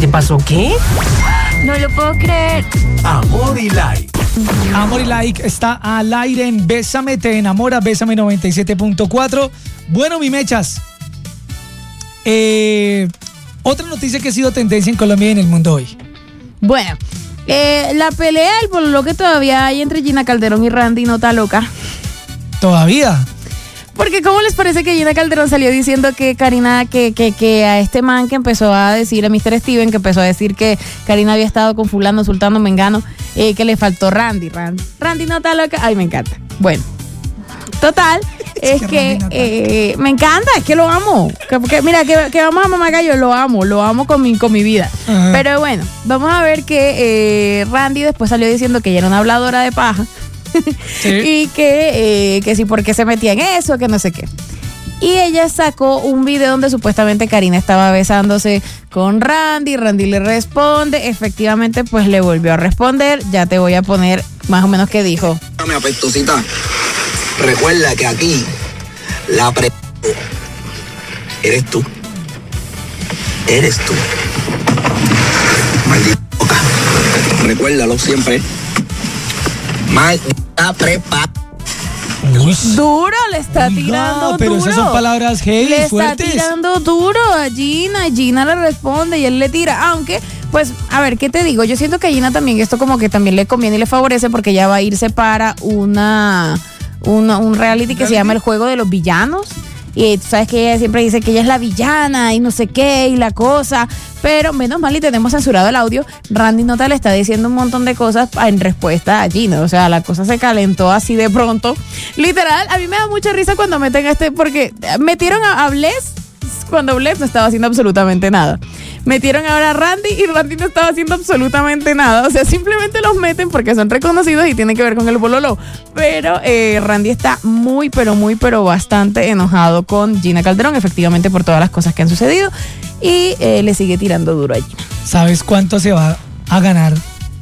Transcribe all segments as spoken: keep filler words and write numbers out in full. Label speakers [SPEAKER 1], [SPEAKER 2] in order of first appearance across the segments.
[SPEAKER 1] te pasó qué?
[SPEAKER 2] No lo puedo creer.
[SPEAKER 3] Amor y Like.
[SPEAKER 4] Amor y Like está al aire en Bésame, te enamora, Bésame noventa y siete punto cuatro. Bueno, mi mechas. Eh, otra noticia que ha sido tendencia en Colombia y en el mundo hoy.
[SPEAKER 2] Bueno, eh, la pelea, el bololo que todavía hay entre Gina Calderón y Randy no está loca.
[SPEAKER 4] ¿Todavía?
[SPEAKER 2] Porque ¿cómo les parece que Gina Calderón salió diciendo que Karina, que, que, que a este man que empezó a decir, a mister Steven, que empezó a decir que Karina había estado con fulano, sultano, mengano, eh, que le faltó Randy, Randy. Randy no está loca. Ay, me encanta. Bueno, total, es, es que, que no eh, me encanta, es que lo amo. Que, que, mira, que, que vamos a Mamá Gallo, lo amo, lo amo con mi, con mi vida. Ajá. Pero bueno, vamos a ver que eh, Randy después salió diciendo que ella era una habladora de paja. Sí. Y que, eh, que sí, porque se metía en eso, que no sé qué. Y ella sacó un video donde supuestamente Karina estaba besándose con Randy. Randy le responde, efectivamente pues le volvió a responder. Ya te voy a poner más o menos qué dijo.
[SPEAKER 5] Dame apestosita. Recuerda que aquí la pre... eres tú. Eres tú. Maldita boca. Recuérdalo siempre. Maldita prepa.
[SPEAKER 2] Uy. Duro, le está
[SPEAKER 4] Oiga,
[SPEAKER 2] tirando
[SPEAKER 4] pero
[SPEAKER 2] duro.
[SPEAKER 4] Esas son palabras heavy,
[SPEAKER 2] le
[SPEAKER 4] fuertes.
[SPEAKER 2] está tirando duro a Gina. Gina le responde y él le tira. Aunque, pues, a ver, ¿qué te digo? Yo siento que a Gina también esto como que también le conviene y le favorece porque ella va a irse para una, una un reality que se llama El Juego de los Villanos. Y tú sabes que ella siempre dice que ella es la villana y no sé qué y la cosa. Pero menos mal y tenemos censurado el audio. Randy Nota le está diciendo un montón de cosas en respuesta a Gina. O sea, la cosa se calentó así de pronto. Literal, a mí me da mucha risa cuando meten a este, porque metieron a, a Bless cuando Bless no estaba haciendo absolutamente nada. Metieron ahora a Randy y Randy no estaba haciendo absolutamente nada. O sea, simplemente los meten porque son reconocidos y tienen que ver con el bololo. Pero eh, Randy está muy, pero muy, pero bastante enojado con Gina Calderón, efectivamente por todas las cosas que han sucedido. Y eh, le sigue tirando duro a Gina.
[SPEAKER 4] ¿Sabes cuánto se va a ganar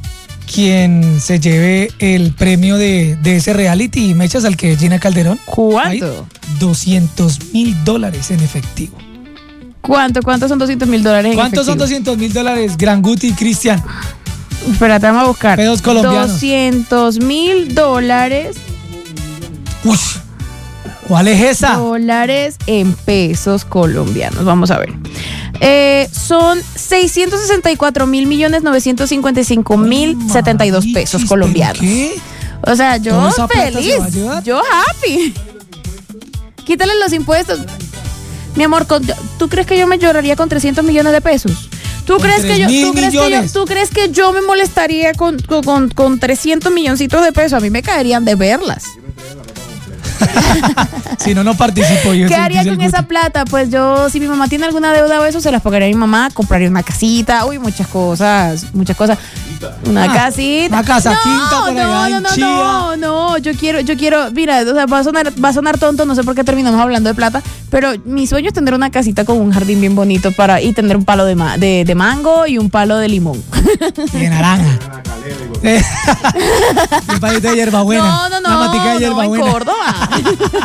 [SPEAKER 4] quien se lleve el premio de, de ese reality, mechas, al que es Gina Calderón?
[SPEAKER 2] ¿Cuánto?
[SPEAKER 4] doscientos mil dólares en efectivo.
[SPEAKER 2] ¿Cuánto? ¿Cuántos son doscientos mil dólares en
[SPEAKER 4] ¿Cuántos
[SPEAKER 2] efectivo?
[SPEAKER 4] son doscientos mil dólares, Gran Guti y Cristian?
[SPEAKER 2] Espérate, vamos a buscar.
[SPEAKER 4] Pedos colombianos.
[SPEAKER 2] doscientos mil dólares.
[SPEAKER 4] Uy, ¿cuál es esa?
[SPEAKER 2] Dólares en pesos colombianos. Vamos a ver. Eh, son seiscientos sesenta y cuatro mil millones novecientos cincuenta y cinco mil setenta y dos pesos colombianos.
[SPEAKER 4] ¿Qué?
[SPEAKER 2] O sea, yo
[SPEAKER 4] ¿Toda esa plata
[SPEAKER 2] feliz.
[SPEAKER 4] se va a llevar?
[SPEAKER 2] Yo happy. Quítale los impuestos. Mi amor, ¿tú crees que yo me lloraría con trescientos millones de pesos? ¿Tú
[SPEAKER 4] Con
[SPEAKER 2] crees, que yo, ¿tú, crees que yo, ¿Tú crees que yo me molestaría con, con, con trescientos milloncitos de pesos? A mí me caerían de verlas.
[SPEAKER 4] Si no, no participo. Yo
[SPEAKER 2] ¿Qué haría con esa plata? Pues yo, si mi mamá tiene alguna deuda o eso, se las pagaría a mi mamá, compraría una casita, uy, muchas cosas, muchas cosas. Una ah, casita.
[SPEAKER 4] Una casa
[SPEAKER 2] no,
[SPEAKER 4] quinta por
[SPEAKER 2] no,
[SPEAKER 4] allá
[SPEAKER 2] no,
[SPEAKER 4] en
[SPEAKER 2] no, no, no, yo quiero, yo quiero, mira, o sea, va a sonar, va a sonar tonto, no sé por qué terminamos hablando de plata, pero mi sueño es tener una casita con un jardín bien bonito para, y tener un palo de, ma, de, de mango y un palo de limón.
[SPEAKER 4] Y de naranja. Un palito de hierbabuena.
[SPEAKER 2] No, no, no,
[SPEAKER 4] una matica de
[SPEAKER 2] no,
[SPEAKER 4] hierbabuena.
[SPEAKER 2] en Córdoba.